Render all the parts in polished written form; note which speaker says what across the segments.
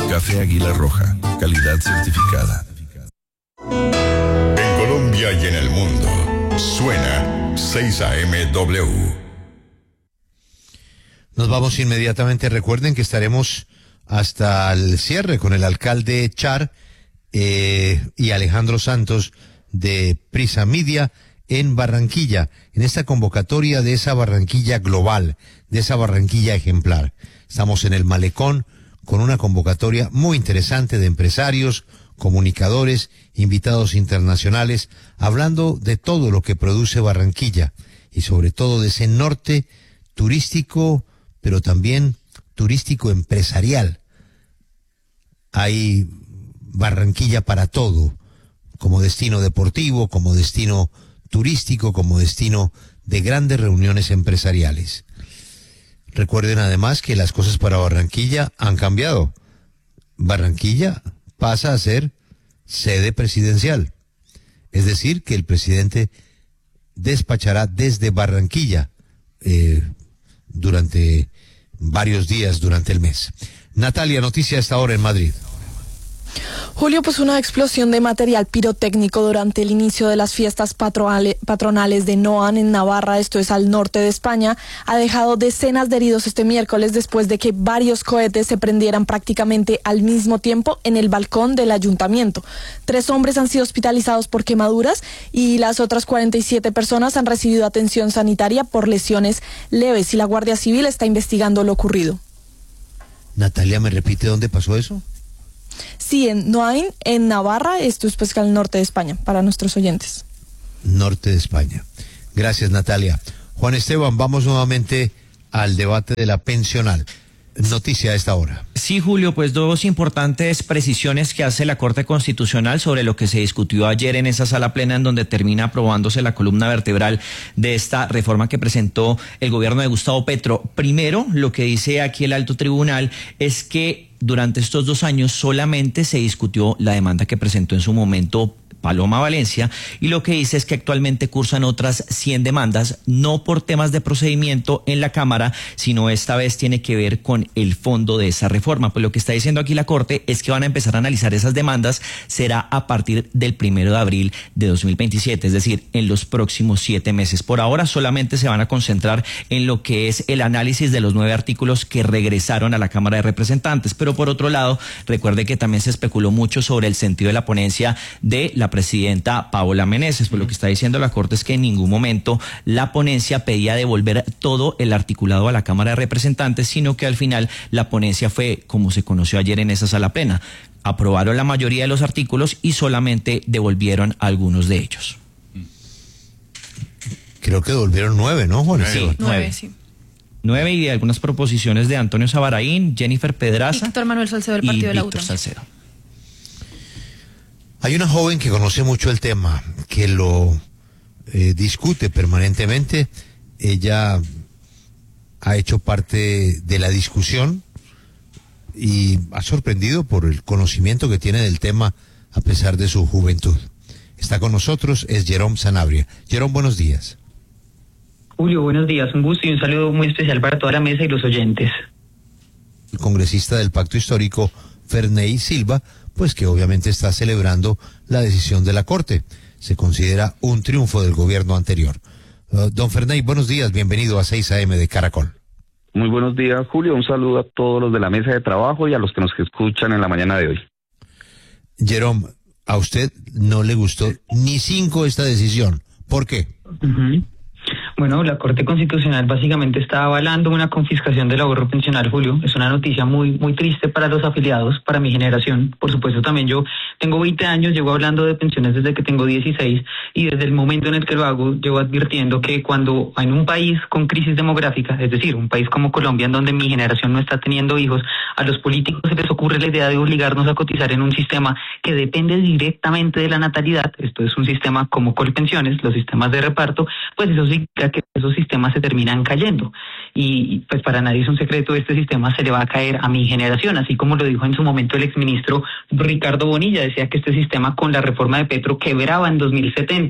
Speaker 1: Café Águila Roja, calidad certificada.
Speaker 2: En Colombia y en el mundo, suena 6am-W.
Speaker 3: Nos vamos inmediatamente. Recuerden que estaremos hasta el cierre con el alcalde Char y Alejandro Santos de Prisa Media en Barranquilla, en esta convocatoria de esa Barranquilla global, de esa Barranquilla ejemplar. Estamos en el Malecón con una convocatoria muy interesante de empresarios, comunicadores, invitados internacionales, hablando de todo lo que produce Barranquilla y sobre todo de ese norte turístico, pero también turístico empresarial. Hay Barranquilla para todo, como destino deportivo, como destino turístico, como destino de grandes reuniones empresariales. Recuerden además que las cosas para Barranquilla han cambiado. Barranquilla pasa a ser sede presidencial. Es decir, que el presidente despachará desde Barranquilla durante varios días durante el mes. Natalia, noticia a esta hora en Madrid.
Speaker 4: Julio, pues una explosión de material pirotécnico durante el inicio de las fiestas patronales de Noan en Navarra, esto es al norte de España, ha dejado decenas de heridos este miércoles después de que varios cohetes se prendieran prácticamente al mismo tiempo en el balcón del ayuntamiento. 3 hombres han sido hospitalizados por quemaduras y las otras 47 personas han recibido atención sanitaria por lesiones leves y la Guardia Civil está investigando lo ocurrido.
Speaker 3: Natalia, ¿me repite dónde pasó eso?
Speaker 4: Sí, en Noain, en Navarra, esto es pues al norte de España, para nuestros oyentes.
Speaker 3: Norte de España. Gracias, Natalia. Juan Esteban, vamos nuevamente al debate de la pensional. Noticia a esta hora.
Speaker 5: Sí, Julio, pues 2 importantes precisiones que hace la Corte Constitucional sobre lo que se discutió ayer en esa sala plena en donde termina aprobándose la columna vertebral de esta reforma que presentó el gobierno de Gustavo Petro. Primero, lo que dice aquí el alto tribunal es que durante estos 2 años solamente se discutió la demanda que presentó en su momento Paloma Valencia, y lo que dice es que actualmente cursan otras 100 demandas, no por temas de procedimiento en la Cámara, sino esta vez tiene que ver con el fondo de esa reforma. Pues lo que está diciendo aquí la Corte es que van a empezar a analizar esas demandas, será a partir del 1 de abril de 2027, es decir, en los próximos 7 meses. Por ahora solamente se van a concentrar en lo que es el análisis de los 9 artículos que regresaron a la Cámara de Representantes, pero por otro lado, recuerde que también se especuló mucho sobre el sentido de la ponencia de la presidenta Paola Meneses. Pues lo que está diciendo la Corte es que en ningún momento la ponencia pedía devolver todo el articulado a la Cámara de Representantes, sino que al final la ponencia fue como se conoció ayer en esa sala plena. Aprobaron la mayoría de los artículos y solamente devolvieron algunos de ellos.
Speaker 3: Creo que devolvieron 9, ¿no, Juan?
Speaker 5: Sí, 9.
Speaker 4: Sí.
Speaker 5: 9 y de algunas proposiciones de Antonio Sabaraín, Jennifer Pedraza
Speaker 4: y Víctor Manuel Salcedo del partido de la
Speaker 5: Víctor
Speaker 4: UTAN.
Speaker 5: Salcedo.
Speaker 3: Hay una joven que conoce mucho el tema, que lo discute permanentemente. Ella ha hecho parte de la discusión y ha sorprendido por el conocimiento que tiene del tema a pesar de su juventud. Está con nosotros, es Jerome Sanabria. Jerome, buenos días.
Speaker 6: Julio, buenos días. Un gusto y un saludo muy especial para toda la mesa y los oyentes.
Speaker 3: El congresista del Pacto Histórico, Ferney Silva, pues que obviamente está celebrando la decisión de la Corte. Se considera un triunfo del gobierno anterior. Don Ferney, buenos días, bienvenido a 6 AM de Caracol.
Speaker 7: Muy buenos días, Julio. Un saludo a todos los de la mesa de trabajo y a los que nos escuchan en la mañana de hoy.
Speaker 3: Jerome, a usted no le gustó ni 5 esta decisión. ¿Por qué?
Speaker 6: Bueno, la Corte Constitucional básicamente está avalando una confiscación del ahorro pensional, Julio. Es una noticia muy triste para los afiliados, para mi generación. Por supuesto, también yo tengo 20 años, llevo hablando de pensiones desde que tengo 16 y desde el momento en el que lo hago, llevo advirtiendo que cuando en un país con crisis demográfica, es decir, un país como Colombia, en donde mi generación no está teniendo hijos, a los políticos se les ocurre la idea de obligarnos a cotizar en un sistema que depende directamente de la natalidad. Esto es un sistema como Colpensiones, los sistemas de reparto, pues eso significa que esos sistemas se terminan cayendo. Y pues para nadie es un secreto, este sistema se le va a caer a mi generación, así como lo dijo en su momento el exministro Ricardo Bonilla, decía que este sistema con la reforma de Petro quebraba en 2070.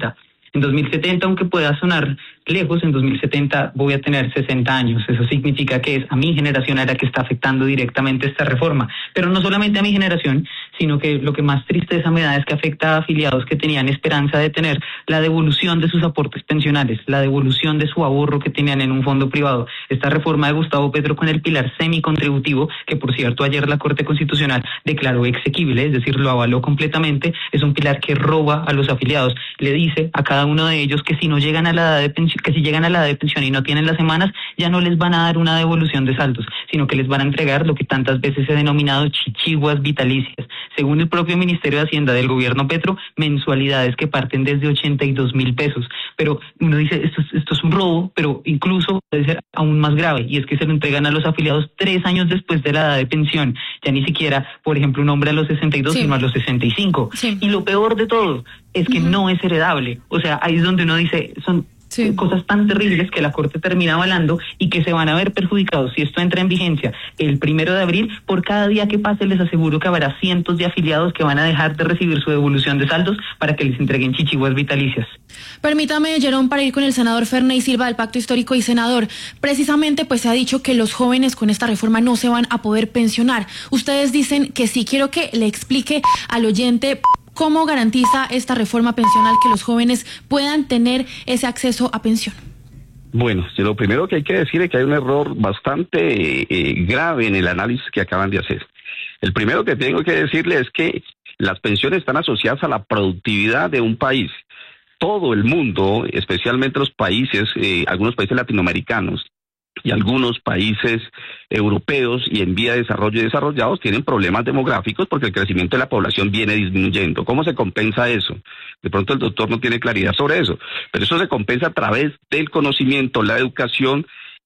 Speaker 6: En 2070, aunque pueda sonar lejos, en 2070 voy a tener 60 años. Eso significa que es a mi generación a la que está afectando directamente esta reforma. Pero no solamente a mi generación, sino que lo que más tristeza me da es que afecta a afiliados que tenían esperanza de tener la devolución de sus aportes pensionales, la devolución de su ahorro que tenían en un fondo privado. Esta reforma de Gustavo Petro con el pilar semicontributivo, que por cierto ayer la Corte Constitucional declaró exequible, es decir, lo avaló completamente, es un pilar que roba a los afiliados. Le dice a cada uno de ellos que si no llegan a la edad de pensión, que si llegan a la edad de pensión y no tienen las semanas, ya no les van a dar una devolución de saldos, sino que les van a entregar lo que tantas veces he denominado chichiguas vitalicias. Según el propio Ministerio de Hacienda del gobierno Petro, mensualidades que parten desde 82.000 pesos. Pero uno dice, esto es un robo, pero incluso puede ser aún más grave, y es que se lo entregan a los afiliados 3 años después de la edad de pensión. Ya ni siquiera, por ejemplo, un hombre a los 62, sino a los 65. Sí. Y lo peor de todo es que no es heredable. O sea, ahí es donde uno dice, son cosas tan terribles que la Corte termina avalando y que se van a ver perjudicados si esto entra en vigencia el 1 de abril. Por cada día que pase les aseguro que habrá cientos de afiliados que van a dejar de recibir su devolución de saldos para que les entreguen chichiguas vitalicias.
Speaker 8: Permítame, Jerón, para ir con el senador Ferney Silva del Pacto Histórico. Y senador, precisamente pues se ha dicho que los jóvenes con esta reforma no se van a poder pensionar. Ustedes dicen que sí. Quiero que le explique al oyente ¿cómo garantiza esta reforma pensional que los jóvenes puedan tener ese acceso a pensión?
Speaker 7: Bueno, lo primero que hay que decir es que hay un error bastante grave en el análisis que acaban de hacer. El primero que tengo que decirle es que las pensiones están asociadas a la productividad de un país. Todo el mundo, especialmente los países, algunos países latinoamericanos, y algunos países europeos y en vía de desarrollo y desarrollados tienen problemas demográficos porque el crecimiento de la población viene disminuyendo. ¿Cómo se compensa eso? De pronto el doctor no tiene claridad sobre eso, pero eso se compensa a través del conocimiento, la educación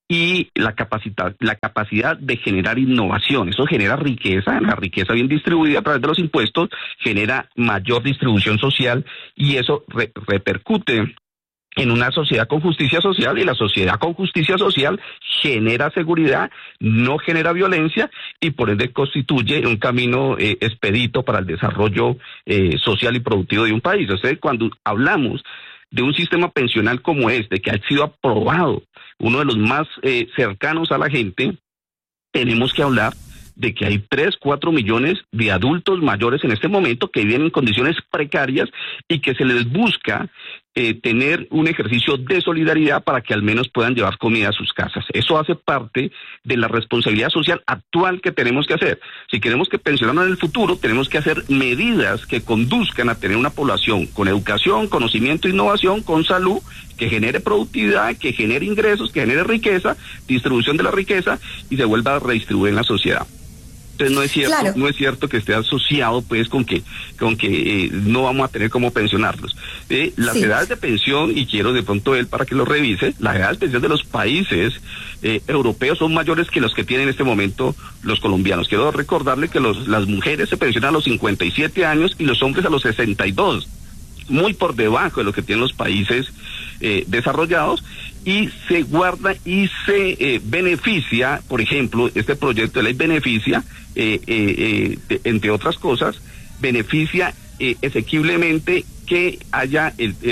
Speaker 7: y la capacidad de generar innovación. Eso genera riqueza, la riqueza bien distribuida a través de los impuestos genera mayor distribución social y eso repercute en una sociedad con justicia social, y la sociedad con justicia social genera seguridad, no genera violencia y por ende constituye un camino expedito para el desarrollo social y productivo de un país. O sea, cuando hablamos de un sistema pensional como este, que ha sido aprobado, uno de los más cercanos a la gente, tenemos que hablar de que hay 3-4 millones de adultos mayores en este momento que viven en condiciones precarias y que se les busca tener un ejercicio de solidaridad para que al menos puedan llevar comida a sus casas. Eso hace parte de la responsabilidad social actual que tenemos que hacer. Si queremos que pensionarnos en el futuro, tenemos que hacer medidas que conduzcan a tener una población con educación, conocimiento, innovación, con salud, que genere productividad, que genere ingresos, que genere riqueza, distribución de la riqueza y se vuelva a redistribuir en la sociedad. Entonces no es cierto que esté asociado pues con que no vamos a tener cómo pensionarlos. Las edades de pensión, y quiero de pronto él para que lo revise, las edades de pensión de los países europeos son mayores que los que tienen en este momento los colombianos. Quiero recordarle que las mujeres se pensionan a los 57 años y los hombres a los 62. Muy por debajo de lo que tienen los países desarrollados, y se guarda y se beneficia, por ejemplo, este proyecto de ley beneficia, entre otras cosas, beneficia exequiblemente que haya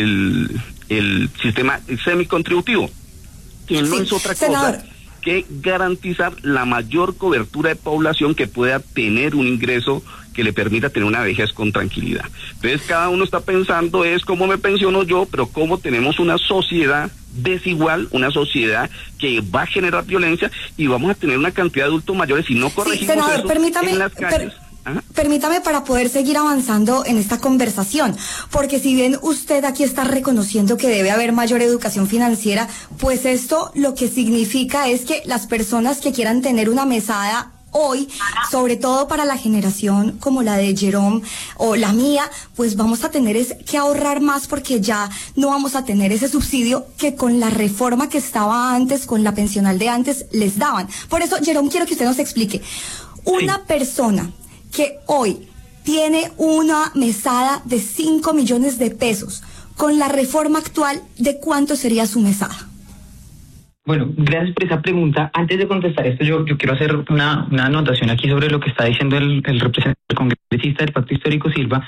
Speaker 7: el sistema semicontributivo, que no es otra cosa que garantizar la mayor cobertura de población que pueda tener un ingreso que le permita tener una vejez con tranquilidad. Entonces cada uno está pensando es cómo me pensiono yo, pero cómo tenemos una sociedad desigual, una sociedad que va a generar violencia y vamos a tener una cantidad de adultos mayores si no corregimos
Speaker 9: senador,
Speaker 7: eso en las calles.
Speaker 9: Permítame para poder seguir avanzando en esta conversación, porque si bien usted aquí está reconociendo que debe haber mayor educación financiera, pues esto lo que significa es que las personas que quieran tener una mesada hoy, sobre todo para la generación como la de Jerome o la mía, pues vamos a tener que ahorrar más porque ya no vamos a tener ese subsidio que con la reforma que estaba antes, con la pensional de antes, les daban. Por eso, Jerome, quiero que usted nos explique. Una persona que hoy tiene una mesada de 5 millones de pesos, con la reforma actual, ¿de cuánto sería su mesada?
Speaker 6: Bueno, gracias por esa pregunta. Antes de contestar esto, yo quiero hacer una anotación aquí sobre lo que está diciendo el congresista del Pacto Histórico Silva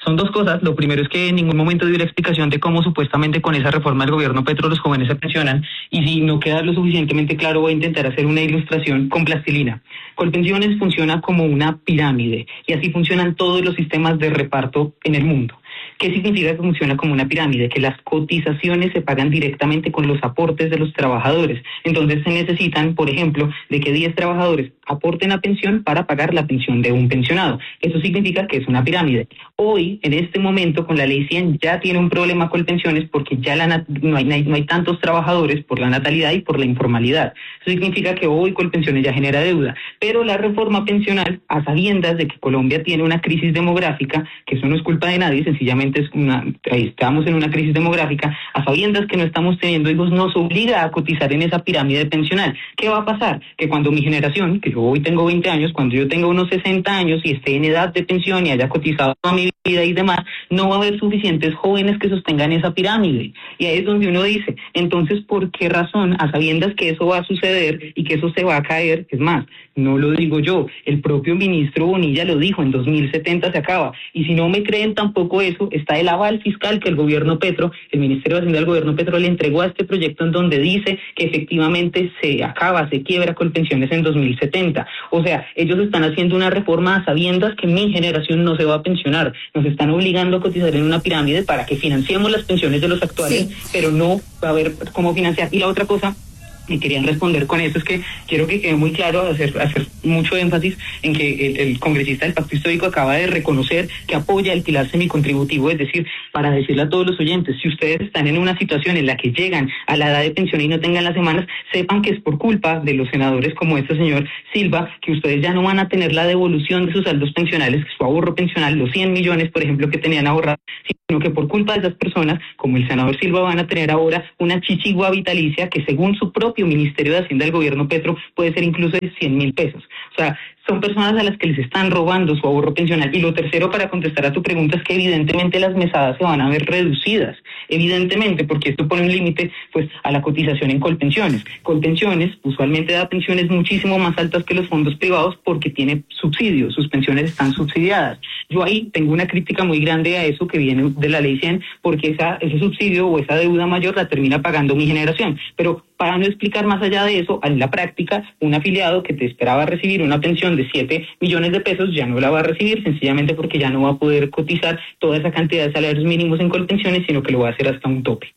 Speaker 6: Son dos cosas. Lo primero es que en ningún momento dio la explicación de cómo supuestamente con esa reforma del gobierno Petro los jóvenes se pensionan, y si no queda lo suficientemente claro voy a intentar hacer una ilustración con plastilina. Colpensiones funciona como una pirámide y así funcionan todos los sistemas de reparto en el mundo. ¿Qué significa que funciona como una pirámide? Que las cotizaciones se pagan directamente con los aportes de los trabajadores. Entonces se necesitan, por ejemplo, de que 10 trabajadores aporten a pensión para pagar la pensión de un pensionado. Eso significa que es una pirámide. Hoy, en este momento, con la ley 100 ya tiene un problema con pensiones porque ya no hay tantos trabajadores por la natalidad y por la informalidad. Eso significa que hoy Colpensiones ya genera deuda. Pero la reforma pensional, a sabiendas de que Colombia tiene una crisis demográfica, que eso no es culpa de nadie, sencillamente estamos en una crisis demográfica, a sabiendas que no estamos teniendo hijos, nos obliga a cotizar en esa pirámide pensional. ¿Qué va a pasar? Que cuando mi generación, que yo hoy tengo 20 años, cuando yo tenga unos 60 años y esté en edad de pensión y haya cotizado toda mi vida y demás, no va a haber suficientes jóvenes que sostengan esa pirámide. Y ahí es donde uno dice, entonces, ¿por qué razón, a sabiendas que eso va a suceder y que eso se va a caer? Es más, no lo digo yo, el propio ministro Bonilla lo dijo, en 2070 se acaba. Y si no me creen tampoco eso, está el aval fiscal que el gobierno Petro, el Ministerio de Hacienda del gobierno Petro le entregó a este proyecto, en donde dice que efectivamente se acaba, se quiebra Colpensiones en 2070. O sea, ellos están haciendo una reforma a sabiendas que mi generación no se va a pensionar. Nos están obligando a cotizar en una pirámide para que financiemos las pensiones de los actuales, sí, pero no va a haber cómo financiar. Y la otra cosa y querían responder con eso es que quiero que quede muy claro, hacer mucho énfasis en que el congresista del Pacto Histórico acaba de reconocer que apoya el pilar semicontributivo, es decir, para decirle a todos los oyentes, si ustedes están en una situación en la que llegan a la edad de pensión y no tengan las semanas, sepan que es por culpa de los senadores como este señor Silva, que ustedes ya no van a tener la devolución de sus saldos pensionales, su ahorro pensional, los 100 millones, por ejemplo, que tenían ahorrados, sino que por culpa de esas personas, como el senador Silva, van a tener ahora una chichigua vitalicia que según su propio Ministerio de Hacienda del gobierno Petro puede ser incluso de 100,000 pesos. O sea, son personas a las que les están robando su ahorro pensional. Y lo tercero, para contestar a tu pregunta, es que evidentemente las mesadas se van a ver reducidas, evidentemente, porque esto pone un límite pues a la cotización en Colpensiones. Colpensiones usualmente da pensiones muchísimo más altas que los fondos privados porque tiene subsidios, sus pensiones están subsidiadas. Yo ahí tengo una crítica muy grande a eso que viene de la ley 100, porque ese subsidio o esa deuda mayor la termina pagando mi generación. Pero para no explicar más allá de eso, en la práctica, un afiliado que te esperaba recibir una pensión de 7 millones de pesos ya no la va a recibir, sencillamente porque ya no va a poder cotizar toda esa cantidad de salarios mínimos en Colpensiones, sino que lo va a hacer hasta un tope.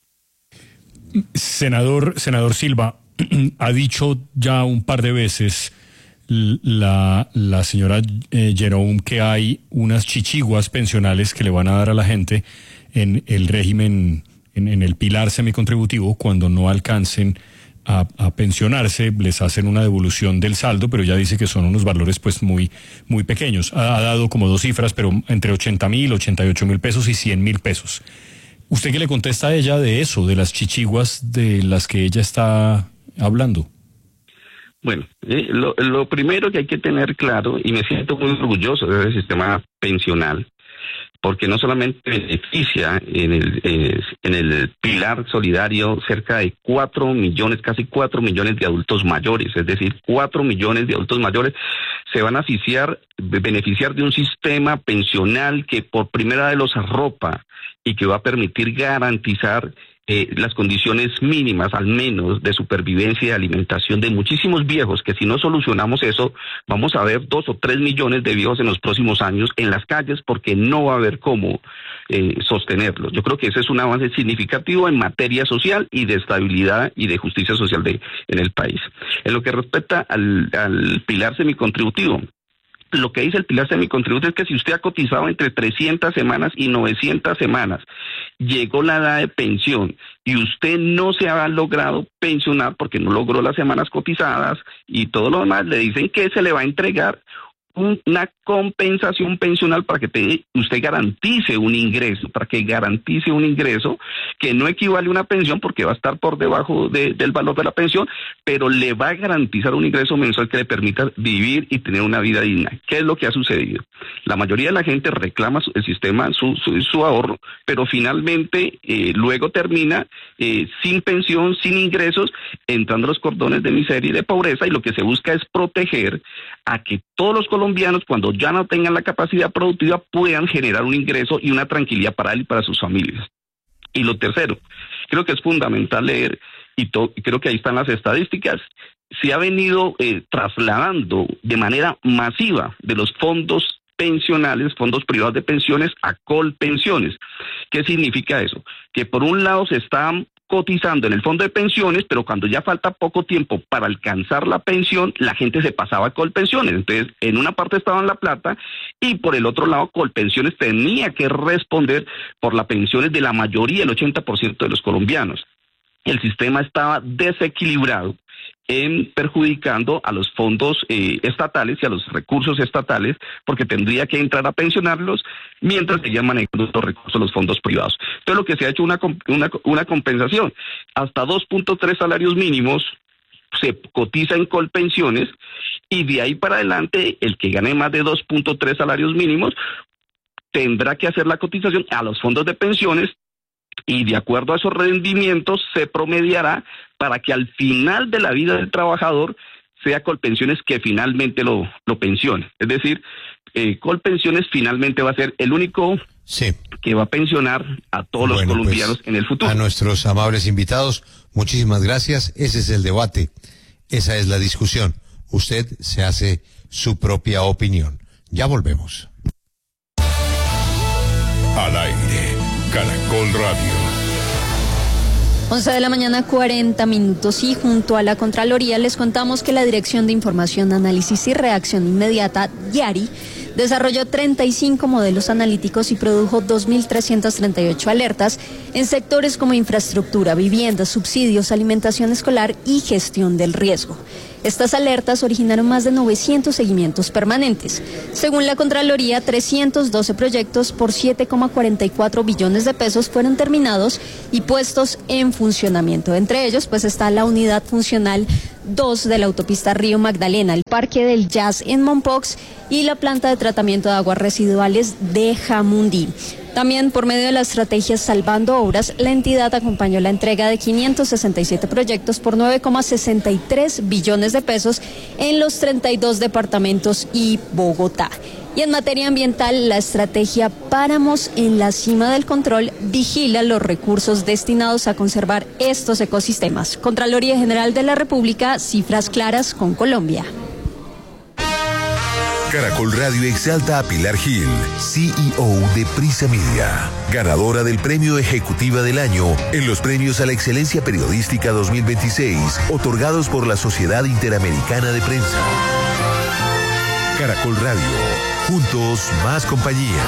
Speaker 10: Senador Silva, ha dicho ya un par de veces la señora Jerome que hay unas chichiguas pensionales que le van a dar a la gente en el régimen, en el pilar semicontributivo, cuando no alcancen a pensionarse, les hacen una devolución del saldo, pero ya dice que son unos valores pues muy pequeños. Ha dado como dos cifras, pero entre 80,000, 88,000 pesos y 100,000 pesos. ¿Usted qué le contesta a ella de eso, de las chichiguas de las que ella está hablando?
Speaker 7: Bueno, lo primero que hay que tener claro, y me siento muy orgulloso de ese sistema pensional, porque no solamente beneficia en el pilar solidario cerca de 4 millones, casi 4 millones de adultos mayores, es decir, 4 millones de adultos mayores se van a beneficiar de un sistema pensional que por primera vez los arropa y que va a permitir garantizar las condiciones mínimas, al menos, de supervivencia y alimentación de muchísimos viejos, que si no solucionamos eso, vamos a ver 2 o 3 millones de viejos en los próximos años en las calles porque no va a haber cómo sostenerlos. Yo creo que ese es un avance significativo en materia social y de estabilidad y de justicia social en el país. En lo que respecta al pilar semicontributivo, lo que dice el pilar semicontributivo es que si usted ha cotizado entre 300 semanas y 900 semanas, llegó la edad de pensión y usted no se ha logrado pensionar porque no logró las semanas cotizadas y todo lo demás, le dicen que se le va a entregar una compensación pensional para que usted garantice un ingreso, que no equivale a una pensión porque va a estar por debajo del valor de la pensión, pero le va a garantizar un ingreso mensual que le permita vivir y tener una vida digna. ¿Qué es lo que ha sucedido? La mayoría de la gente reclama el sistema, su ahorro, pero finalmente luego termina sin pensión, sin ingresos, entrando a los cordones de miseria y de pobreza, y lo que se busca es proteger a que todos los colombianos, cuando ya no tengan la capacidad productiva, puedan generar un ingreso y una tranquilidad para él y para sus familias. Y lo tercero, creo que es fundamental leer, y creo que ahí están las estadísticas, se ha venido trasladando de manera masiva de los fondos pensionales, fondos privados de pensiones, a Colpensiones. ¿Qué significa eso? Que por un lado se están cotizando en el fondo de pensiones, pero cuando ya falta poco tiempo para alcanzar la pensión, la gente se pasaba a Colpensiones. Entonces, en una parte estaba la plata y por el otro lado Colpensiones tenía que responder por las pensiones de la mayoría, el 80% de los colombianos. El sistema estaba desequilibrado, perjudicando a los fondos estatales y a los recursos estatales, porque tendría que entrar a pensionarlos mientras seguían manejando los recursos los fondos privados. Entonces lo que se ha hecho una compensación. Hasta 2.3 salarios mínimos se cotiza en Colpensiones, y de ahí para adelante el que gane más de 2.3 salarios mínimos tendrá que hacer la cotización a los fondos de pensiones, y de acuerdo a esos rendimientos se promediará para que al final de la vida del trabajador sea Colpensiones que finalmente lo pensione. Es decir, Colpensiones finalmente va a ser el único que va a pensionar a todos los colombianos en el futuro.
Speaker 3: A nuestros amables invitados, muchísimas gracias. Ese es el debate, esa es la discusión. Usted se hace su propia opinión. Ya volvemos.
Speaker 2: Al aire, Caracol Radio.
Speaker 11: 11 de la mañana, 40 minutos, y junto a la Contraloría les contamos que la Dirección de Información, Análisis y Reacción Inmediata, DIARI, desarrolló 35 modelos analíticos y produjo 2.338 alertas en sectores como infraestructura, vivienda, subsidios, alimentación escolar y gestión del riesgo. Estas alertas originaron más de 900 seguimientos permanentes. Según la Contraloría, 312 proyectos por 7,44 billones de pesos fueron terminados y puestos en funcionamiento. Entre ellos, pues, está la unidad funcional 2 de la autopista Río Magdalena, el Parque del Jazz en Mompox y la planta de tratamiento de aguas residuales de Jamundí. También, por medio de la estrategia Salvando Obras, la entidad acompañó la entrega de 567 proyectos por 9,63 billones de pesos en los 32 departamentos y Bogotá. Y en materia ambiental, la estrategia Páramos en la Cima del Control vigila los recursos destinados a conservar estos ecosistemas. Contraloría General de la República, cifras claras con Colombia.
Speaker 12: Caracol Radio exalta a Pilar Gil, CEO de Prisa Media, ganadora del Premio Ejecutiva del Año en los Premios a la Excelencia Periodística 2026, otorgados por la Sociedad Interamericana de Prensa. Caracol Radio, juntos más compañía.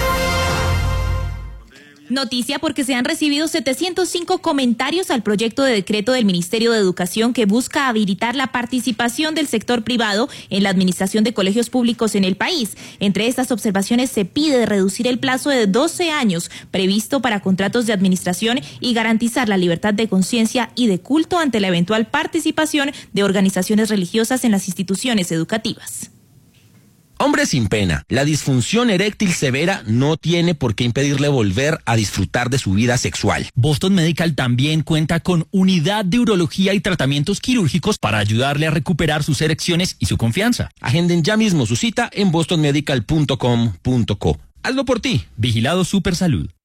Speaker 13: Noticia porque se han recibido 705 comentarios al proyecto de decreto del Ministerio de Educación que busca habilitar la participación del sector privado en la administración de colegios públicos en el país. Entre estas observaciones se pide reducir el plazo de 12 años previsto para contratos de administración y garantizar la libertad de conciencia y de culto ante la eventual participación de organizaciones religiosas en las instituciones educativas.
Speaker 14: Hombre sin pena, la disfunción eréctil severa no tiene por qué impedirle volver a disfrutar de su vida sexual.
Speaker 15: Boston Medical también cuenta con unidad de urología y tratamientos quirúrgicos para ayudarle a recuperar sus erecciones y su confianza.
Speaker 14: Agenden ya mismo su cita en bostonmedical.com.co. Hazlo por ti.
Speaker 15: Vigilado Supersalud.